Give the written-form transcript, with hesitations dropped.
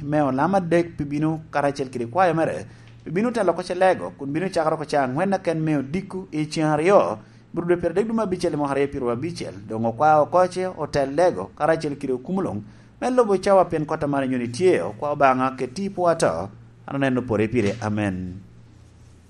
meo lama dek pibinu karachel kiri kwayo mere pibinu talo ko chelego kun binu chakaro ko chang wena ken meo diku e chiario brude per dek duma bichel mo hare pirwa bichel dongo kwa okoche hotel lego karachel kiri kumulong melo bo chawa pen kota mare nyoni tieo kwa banga ke tipo ato ananeno pore pire amen